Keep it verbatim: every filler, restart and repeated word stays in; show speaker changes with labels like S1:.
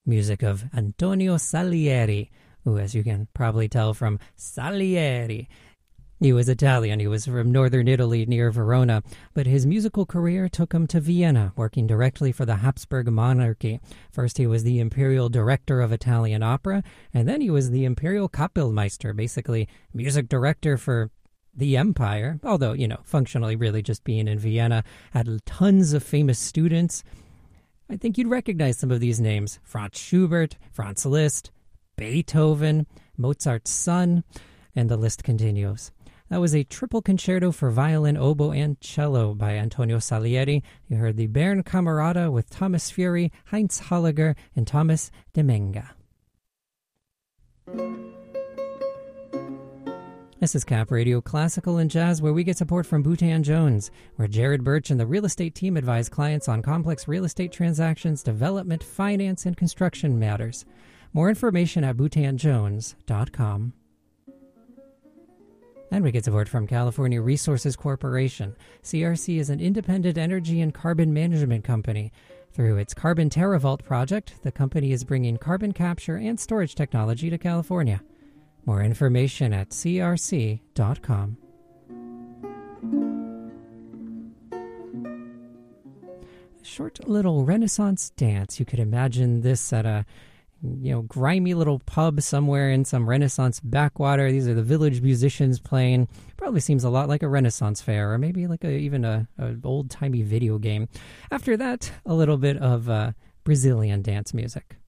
S1: music of Antonio Salieri, who, as you can probably tell from Salieri, he was Italian. He was from northern Italy near Verona, but his musical career took him to Vienna, working directly for the Habsburg monarchy. First, he was the imperial director of Italian opera, and then he was the imperial Kapellmeister, basically music director for the empire, although, you know, functionally really just being in Vienna. Had tons of famous students. I think you'd recognize some of these names: Franz Schubert, Franz Liszt, Beethoven, Mozart's son, and the list continues. That was a triple concerto for violin, oboe, and cello by Antonio Salieri. You heard the Bern Camerata with Thomas Fury, Heinz Holliger, and Thomas Demenga. This is Cap Radio Classical and Jazz, where we get support from Boutan Jones, where Jared Birch and the real estate team advise clients on complex real estate transactions, development, finance, and construction matters. More information at boutan jones dot com. And we get support from California Resources Corporation. C R C is an independent energy and carbon management company. Through its Carbon TerraVault project, the company is bringing carbon capture and storage technology to California. More information at c r c dot com. A short little Renaissance dance. You could imagine this at a you know, grimy little pub somewhere in some Renaissance backwater. These are the village musicians playing. Probably seems a lot like a Renaissance fair, or maybe like a, even a, a old-timey video game. After that, a little bit of uh, Brazilian dance music.